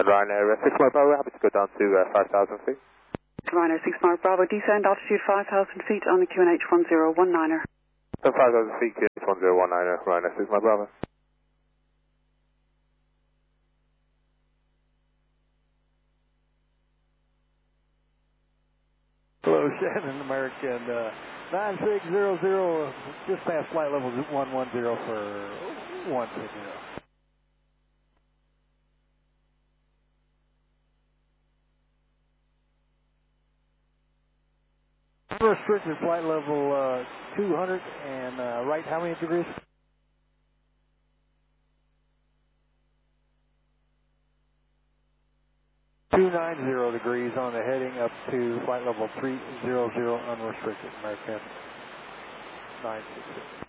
Ryanair 6 Mile Bravo, happy to go down to 5,000 feet. Ryanair 6 Mile Bravo, descend altitude 5,000 feet on the QNH 1019er. 5,000 feet, QNH 1019er, Ryanair 6 Mile Bravo. Hello, Shannon American 9600, just past flight level 110 for 160. Restricted flight level 200 and right how many degrees? 290 degrees on the heading up to flight level 300 unrestricted, American 966.